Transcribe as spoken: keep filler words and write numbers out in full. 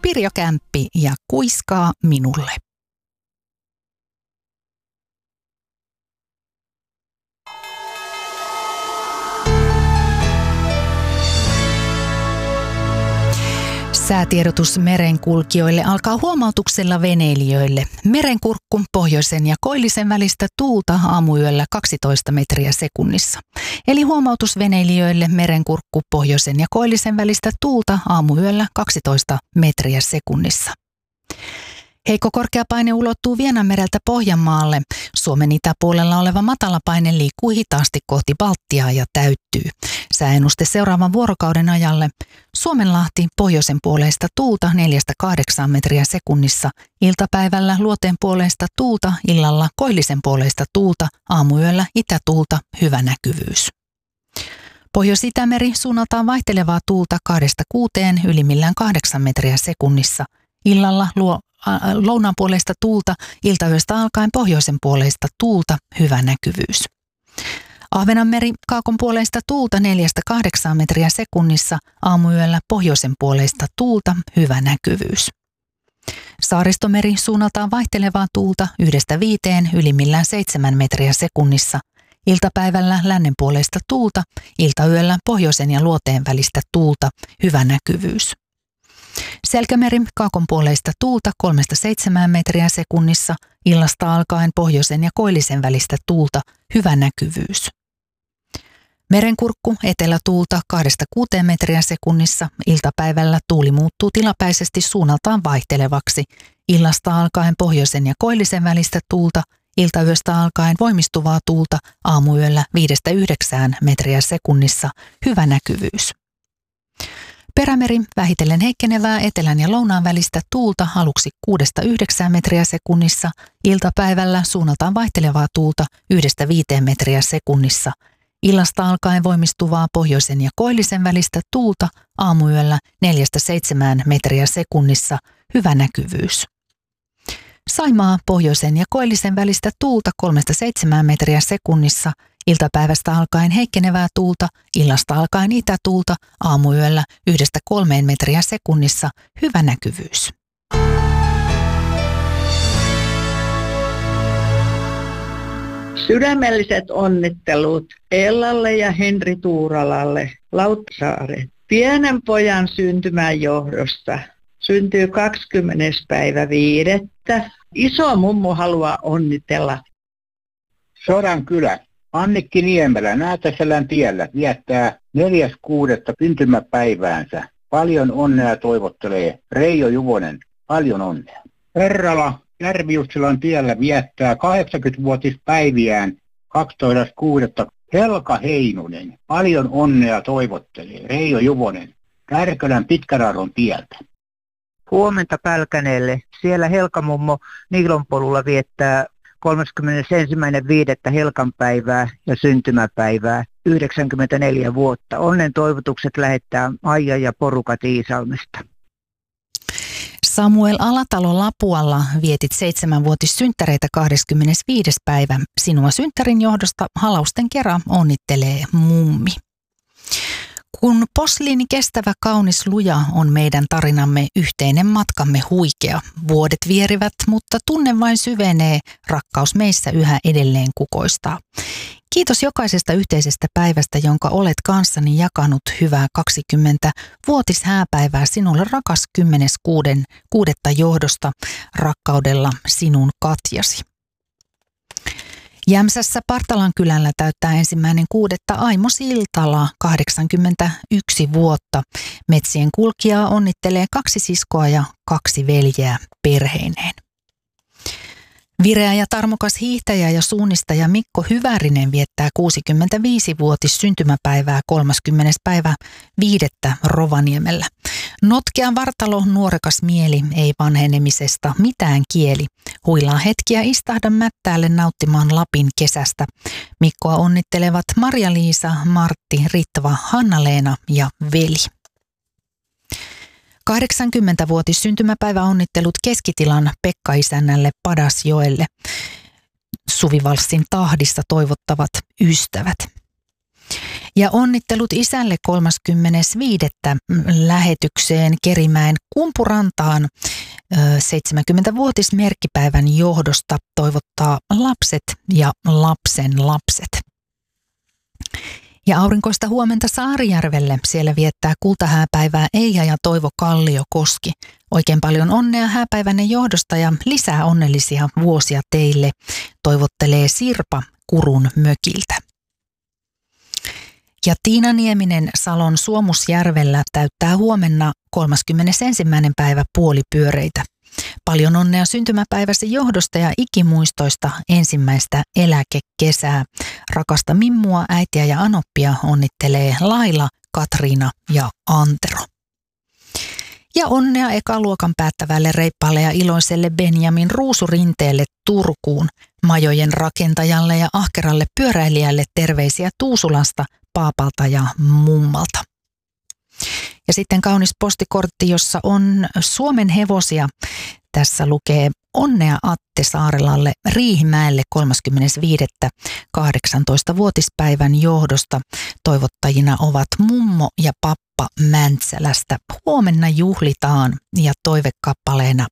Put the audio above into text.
Pirjo Kämppi ja Kuiskaa minulle. Säätiedotus merenkulkijoille alkaa huomautuksella veneilijöille. Merenkurkku pohjoisen ja koillisen välistä tuulta aamuyöllä kaksitoista metriä sekunnissa. Eli huomautus veneilijöille merenkurkku pohjoisen ja koillisen välistä tuulta aamuyöllä kaksitoista metriä sekunnissa. Heikko korkeapaine ulottuu Vienanmereltä Pohjanmaalle. Suomen itäpuolella oleva matalapaine liikkuu hitaasti kohti Baltiaa ja täyttyy. Sääennuste seuraavan vuorokauden ajalle. Suomenlahti pohjoisen puoleista tuulta neljästä kahdeksaan metriä sekunnissa. Iltapäivällä luoteen puoleista tuulta, illalla koillisen puoleista tuulta, aamuyöllä itätuulta, hyvä näkyvyys. Pohjois-Itämeri suunnaltaan vaihtelevaa tuulta kahdesta kuuteen, ylimmillään kahdeksan metriä sekunnissa. Illalla luo lounaan puoleista tuulta, iltayöstä alkaen pohjoisen puoleista tuulta, hyvä näkyvyys. Ahvenanmeri kaakon puoleista tuulta neljästä kahdeksaan metriä sekunnissa, aamuyöllä pohjoisen puoleista tuulta, hyvä näkyvyys. Saaristomeri suunnaltaan vaihtelevaa tuulta yhdestä viiteen, ylimmillään seitsemän metriä sekunnissa. Iltapäivällä lännen puoleista tuulta, iltayöllä pohjoisen ja luoteen välistä tuulta, hyvä näkyvyys. Selkämeri kaakon puoleista tuulta kolmesta seitsemään metriä sekunnissa, illasta alkaen pohjoisen ja koillisen välistä tuulta, hyvä näkyvyys. Merenkurkku etelätuulta kahdesta kuuteen metriä sekunnissa, iltapäivällä tuuli muuttuu tilapäisesti suunnaltaan vaihtelevaksi, illasta alkaen pohjoisen ja koillisen välistä tuulta, iltayöstä alkaen voimistuvaa tuulta, aamuyöllä viidestä yhdeksään metriä sekunnissa, hyvä näkyvyys. Perämeri vähitellen heikkenevää etelän ja lounaan välistä tuulta aluksi kuudesta yhdeksään metriä sekunnissa, iltapäivällä suunnaltaan vaihtelevaa tuulta yhdestä viiteen metriä sekunnissa, illasta alkaen voimistuvaa pohjoisen ja koillisen välistä tuulta, aamuyöllä neljästä seitsemään metriä sekunnissa, hyvä näkyvyys. Saimaa pohjoisen ja koillisen välistä tuulta kolmesta seitsemään metriä sekunnissa, iltapäivästä alkaen heikkenevää tuulta, illasta alkaen itätuulta, aamuyöllä yhdestä kolmeen metriä sekunnissa, hyvä näkyvyys. Sydämelliset onnittelut Ellalle ja Henri Tuuralalle Lauttasaaren. Pienen pojan syntymän johdosta syntyy kahdeskymmenes päivä viidettä. Iso mummu haluaa onnitella. Sodankylä. Annikki Niemelä Näätäselän tiellä viettää neljäs kuudetta syntymäpäiväänsä. Paljon onnea toivottelee Reijo Juvonen. Paljon onnea. Herrala Järviusselan tiellä viettää kahdeksankymmentävuotispäiviään kaksitoista kuudetta Helka Heinonen. Paljon onnea toivottelee Reijo Juvonen Kärkölän Pitkäradon tieltä. Huomenta Pälkäneelle. Siellä Helkamummo Niilonpolulla viettää kolmaskymmenesensimmäinen viidettä Helkanpäivää ja syntymäpäivää, yhdeksänkymmentäneljä vuotta. Onnen toivotukset lähettää Aija ja porukat Iisalmesta. Samuel Alatalo Lapualla vietit seitsemänvuotissynttäreitä kahdeskymmenesviides päivä. Sinua synttärin johdosta halausten kerran onnittelee mummi. Kun posliini kestävä kaunis luja on meidän tarinamme yhteinen matkamme huikea. Vuodet vierivät, mutta tunne vain syvenee, rakkaus meissä yhä edelleen kukoistaa. Kiitos jokaisesta yhteisestä päivästä, jonka olet kanssani jakanut, hyvää kaksikymmentä vuotishääpäivää sinulle rakas kymmenes kuudetta johdosta, rakkaudella sinun Katjasi. Jämsässä Partalan kylällä täyttää ensimmäinen kuudetta Aimo Siltala, kahdeksankymmentäyksi vuotta. Metsien kulkijaa onnittelee kaksi siskoa ja kaksi veljeä perheineen. Vireä ja tarmokas hiihtäjä ja suunnistaja Mikko Hyvärinen viettää kuusikymmentäviisivuotis syntymäpäivää kolmaskymmenes päivä viidettä Rovaniemellä. Notkea vartalo, nuorekas mieli, ei vanhenemisesta mitään kieli. Huilaa hetkiä istahda mättäälle nauttimaan Lapin kesästä. Mikkoa onnittelevat Maria-Liisa, Martti, Ritva, Hanna-Leena ja veli. kahdeksankymmentävuotis syntymäpäivä onnittelut Keskitilan Pekka-isännälle Padasjoelle. Suvivalssin tahdissa toivottavat ystävät. Ja onnittelut isälle kolmaskymmenesviides lähetykseen Kerimäen Kumpurantaan seitsemänkymmentävuotismerkkipäivän johdosta toivottaa lapset ja lapsen lapset. Ja aurinkoista huomenta Saarijärvelle. Siellä viettää kultahääpäivää Eija ja Toivo Kalliokoski. Oikein paljon onnea hääpäivänne johdosta ja lisää onnellisia vuosia teille, toivottelee Sirpa Kurun mökiltä. Ja Tiina Nieminen Salon Suomusjärvellä täyttää huomenna kolmaskymmenesensimmäinen päivä puolipyöreitä. Paljon onnea syntymäpäiväsi johdosta ja ikimuistoista ensimmäistä eläkekesää. Rakasta Mimmua, äitiä ja Anoppia onnittelee Laila, Katriina ja Antero. Ja onnea ekaluokan päättävälle reippaalle ja iloiselle Benjamin Ruusurinteelle Turkuun. Majojen rakentajalle ja ahkeralle pyöräilijälle terveisiä Tuusulasta, paapalta ja mummalta. Ja sitten kaunis postikortti, jossa on Suomen hevosia. Tässä lukee onnea Atte Saarelalle Riihimäelle kolmaskymmenesviides kahdeksantoistavuotispäivän johdosta. Toivottajina ovat mummo ja pappa Mäntsälästä. Huomenna juhlitaan ja toivekappaleena